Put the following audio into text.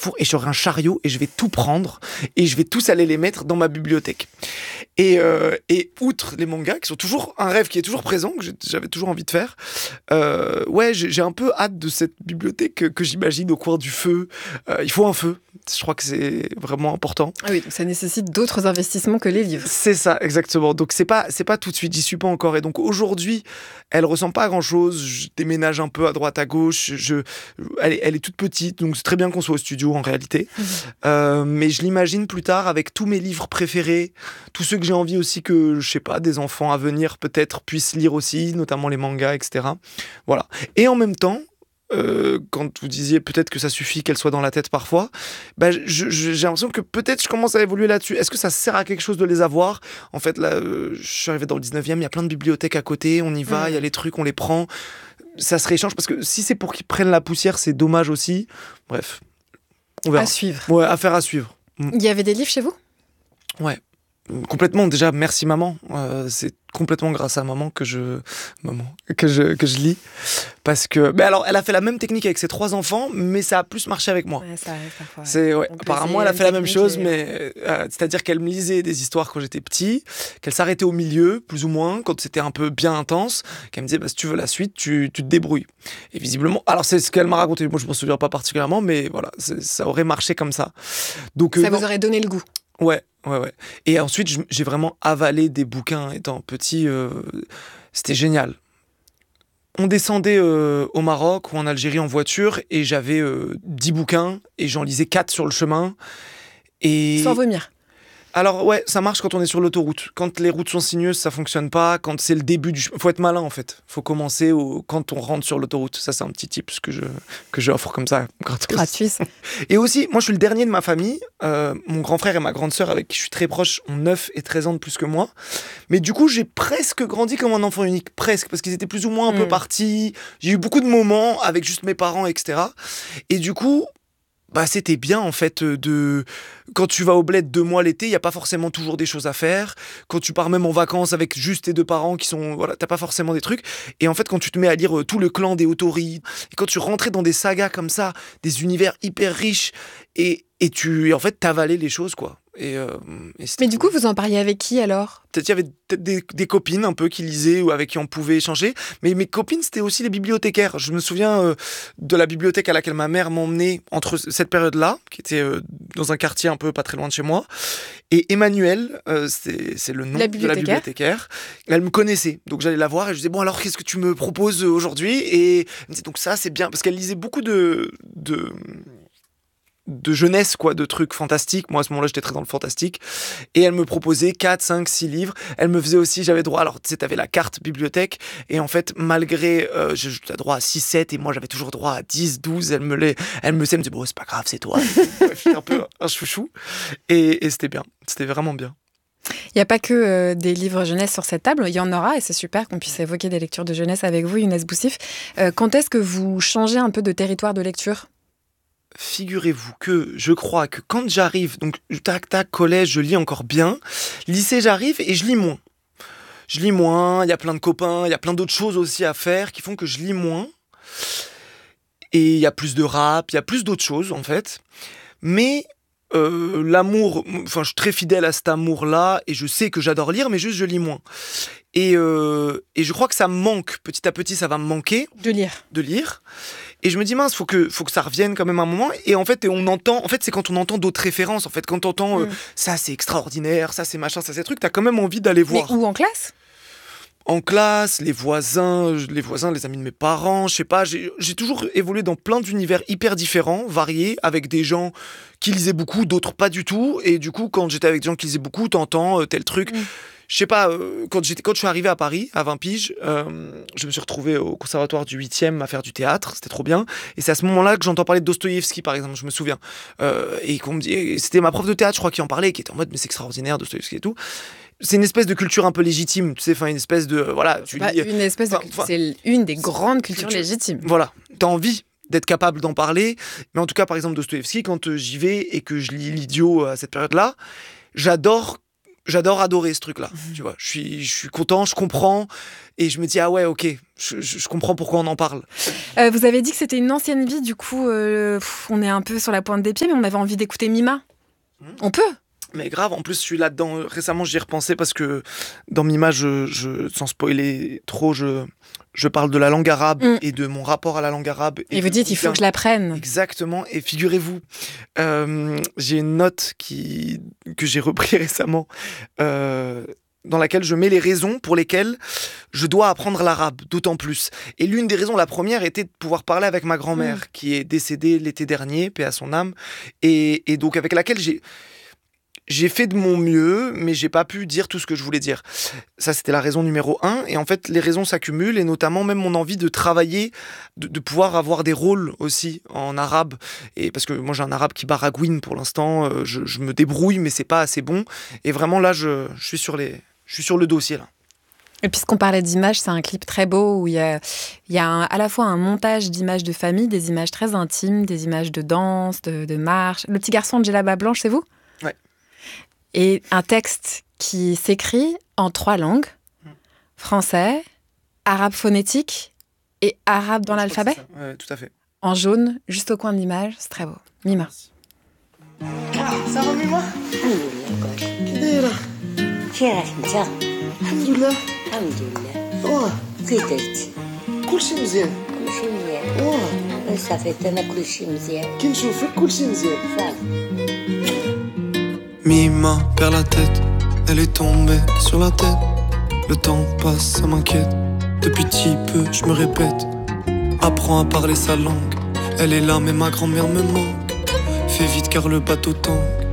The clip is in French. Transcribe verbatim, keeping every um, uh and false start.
Carrefour et j'aurai un chariot et je vais tout prendre et je vais tous aller les mettre dans ma bibliothèque. Et, euh, et outre les mangas, qui sont toujours un rêve qui est toujours présent, que j'avais toujours envie de faire, euh, ouais, j'ai, j'ai un peu hâte de cette bibliothèque que, que j'imagine au coin du feu. Euh, il faut un feu, je crois que c'est vraiment important. Ah oui, donc ça nécessite d'autres investissements que les livres. C'est ça, exactement. Donc c'est pas, c'est pas tout de suite, j'y suis pas encore. Et donc aujourd'hui, elle ressemble pas à grand-chose, je déménage un peu à droite, à gauche, je, elle, est, elle est toute petite, donc c'est très bien qu'on soit au studio en réalité. Mmh. Euh, mais je l'imagine plus tard avec tous mes livres préférés, tous ceux que j'ai envie aussi que, je sais pas, des enfants à venir peut-être puissent lire aussi, notamment les mangas, et cetera. Voilà. Et en même temps, euh, quand vous disiez peut-être que ça suffit qu'elle soit dans la tête parfois, bah, je, je, j'ai l'impression que peut-être je commence à évoluer là-dessus. Est-ce que ça sert à quelque chose de les avoir ? En fait, là, euh, je suis arrivé dans le dix-neuvième, il y a plein de bibliothèques à côté, on y va, il mmh. y a les trucs, on les prend. Ça se rééchange, parce que si c'est pour qu'ils prennent la poussière, c'est dommage aussi. Bref, on verra. À suivre. Ouais, affaire à suivre. Il y avait des livres chez vous ? Ouais. Complètement, déjà merci maman, euh, c'est complètement grâce à maman que je maman que je que je lis, parce que mais alors elle a fait la même technique avec ses trois enfants, mais ça a plus marché avec moi. Ouais, ça arrive parfois. C'est ouais, apparemment elle a fait la même chose, et... mais euh, c'est-à-dire qu'elle me lisait des histoires quand j'étais petit, qu'elle s'arrêtait au milieu plus ou moins quand c'était un peu bien intense, qu'elle me disait bah si tu veux la suite tu tu te débrouilles. Et visiblement, alors c'est ce qu'elle m'a raconté, moi je m'en souviens pas particulièrement, mais voilà, ça aurait marché comme ça. Donc ça euh, vous non. aurait donné le goût. Ouais, ouais, ouais. Et ensuite, j'ai vraiment avalé des bouquins étant petit. Euh, c'était génial. On descendait euh, au Maroc ou en Algérie en voiture et j'avais euh, dix bouquins et j'en lisais quatre sur le chemin. Et... Sans vomir. Alors ouais, ça marche quand on est sur l'autoroute. Quand les routes sont sinueuses, ça fonctionne pas. Quand c'est le début du... Faut être malin en fait. Faut commencer au... quand on rentre sur l'autoroute. Ça, c'est un petit tip que je que j'offre comme ça. Gratuit. Et aussi, moi je suis le dernier de ma famille. Euh, mon grand frère et ma grande sœur, avec qui je suis très proche, ont neuf et treize ans de plus que moi. Mais du coup, j'ai presque grandi comme un enfant unique. Presque. Parce qu'ils étaient plus ou moins un mmh. peu partis. J'ai eu beaucoup de moments avec juste mes parents, et cetera. Et du coup... Bah, c'était bien en fait de quand tu vas au bled deux mois l'été, il y a pas forcément toujours des choses à faire. Quand tu pars même en vacances avec juste tes deux parents qui sont voilà, t'as pas forcément des trucs. Et en fait, quand tu te mets à lire euh, tout le clan des Autori, et quand tu rentrais dans des sagas comme ça, des univers hyper riches, et et tu en fait t'avalais les choses quoi. Et, euh, et mais du coup, vous en parliez avec qui alors ? Peut-être il y avait peut-être des, des copines un peu qui lisaient ou avec qui on pouvait échanger. Mais mes copines, c'était aussi les bibliothécaires. Je me souviens euh, de la bibliothèque à laquelle ma mère m'emmenait entre cette période-là, qui était euh, dans un quartier un peu pas très loin de chez moi. Et Emmanuelle, euh, c'est, c'est le nom la de la bibliothécaire. Elle me connaissait. Donc j'allais la voir et je disais, bon alors qu'est-ce que tu me proposes aujourd'hui ? Et elle me disait, donc ça c'est bien. Parce qu'elle lisait beaucoup de... de de jeunesse, quoi, de trucs fantastiques. Moi, à ce moment-là, j'étais très dans le fantastique. Et elle me proposait quatre, cinq, six livres. Elle me faisait aussi, j'avais droit, alors, tu sais, t'avais la carte bibliothèque. Et en fait, malgré, euh, j'avais droit à six, sept, et moi, j'avais toujours droit à dix, douze. Elle me les, elle me sait, elle me dit, bon, c'est pas grave, c'est toi. J'étais un peu un chouchou. Et, et c'était bien. C'était vraiment bien. Il n'y a pas que euh, des livres jeunesse sur cette table, il y en aura et c'est super qu'on puisse évoquer des lectures de jeunesse avec vous, Younes Boussif. Euh, quand est-ce que vous changez un peu de territoire de lecture ? Figurez-vous que je crois que quand j'arrive, donc tac tac, collège, je lis encore bien. Lycée, j'arrive et je lis moins. Je lis moins, il y a plein de copains, il y a plein d'autres choses aussi à faire qui font que je lis moins. Et il y a plus de rap, il y a plus d'autres choses en fait. Mais euh, l'amour, enfin je suis très fidèle à cet amour-là et je sais que j'adore lire, mais juste je lis moins. Et, euh, et je crois que ça me manque, petit à petit ça va me manquer. De lire. De lire. Et je me dis, mince, faut que, faut que ça revienne quand même un moment. Et en fait, et on entend, en fait, c'est quand on entend d'autres références. En fait, quand on entend euh, mm. ça, c'est extraordinaire, ça, c'est machin, ça, c'est truc, t'as quand même envie d'aller voir. Mais où en classe ? En classe, les voisins, les voisins, les amis de mes parents, je sais pas. J'ai, j'ai toujours évolué dans plein d'univers hyper différents, variés, avec des gens qui lisaient beaucoup, d'autres pas du tout. Et du coup, quand j'étais avec des gens qui lisaient beaucoup, t'entends euh, tel truc. Mm. Je sais pas, euh, quand, j'étais, quand je suis arrivé à Paris, à vingt piges, euh, je me suis retrouvé au conservatoire du huitième à faire du théâtre, c'était trop bien. Et c'est à ce moment-là que j'entends parler de Dostoïevski, par exemple, je me souviens. Euh, et qu'on me dit, et c'était ma prof de théâtre, je crois, qui en parlait, qui était en mode, mais c'est extraordinaire, Dostoïevski et tout. C'est une espèce de culture un peu légitime, tu sais, enfin une espèce de... Voilà, tu bah, lis, une espèce de... C'est une des grandes cultures culture, légitimes. Voilà, t'as envie d'être capable d'en parler. Mais en tout cas, par exemple, Dostoïevski, quand j'y vais et que je lis L'Idiot à cette période-là, j'adore j'adore adorer ce truc-là. Mmh. Tu vois, je suis, je suis content, je comprends, et je me dis ah ouais, ok, je, je, je comprends pourquoi on en parle. Euh, vous avez dit que c'était une ancienne vie, du coup, euh, pff, on est un peu sur la pointe des pieds, mais on avait envie d'écouter Mima. Mmh. On peut. Mais grave, en plus je suis là-dedans. Récemment j'y ai repensé parce que dans Mima, je, je, sans spoiler trop, je, je parle de la langue arabe mm. et de mon rapport à la langue arabe. Et, et vous dites, il faut que je l'apprenne. Exactement, et figurez-vous, euh, j'ai une note qui, que j'ai repris récemment, euh, dans laquelle je mets les raisons pour lesquelles je dois apprendre l'arabe, d'autant plus. Et l'une des raisons, la première, était de pouvoir parler avec ma grand-mère, mm. qui est décédée l'été dernier, paix à son âme, et, et donc avec laquelle j'ai... J'ai fait de mon mieux, mais j'ai pas pu dire tout ce que je voulais dire. Ça, c'était la raison numéro un. Et en fait, les raisons s'accumulent, et notamment même mon envie de travailler, de, de pouvoir avoir des rôles aussi en arabe. Et parce que moi, j'ai un arabe qui baragouine pour l'instant. Euh, je, je me débrouille, mais c'est pas assez bon. Et vraiment, là, je, je suis sur les, je suis sur le dossier, là. Et puisqu'on parlait d'images, c'est un clip très beau où il y a, il y a un, à la fois un montage d'images de famille, des images très intimes, des images de danse, de, de marche. Le petit garçon de Djellaba Blanche, c'est vous ? Ouais. Et un texte qui s'écrit en trois langues, français, arabe phonétique et arabe dans Je l'alphabet. Oui, tout à fait. En jaune, juste au coin de l'image, c'est très beau. Mima. Ça va, Mima? Alhamdulillah. كيفك انت؟ الحمد لله. الحمد لله. واه كي درت؟ كلشي مزيان. كلشي مزيان. واه صافي انا كلشي مزيان. كي نشوفك كلشي مزيان. صافي. Mima perd la tête, elle est tombée sur la tête. Le temps passe, ça m'inquiète. Depuis petit peu, je me répète. Apprends à parler sa langue. Elle est là, mais ma grand-mère me manque. Fais vite car le bateau tangue.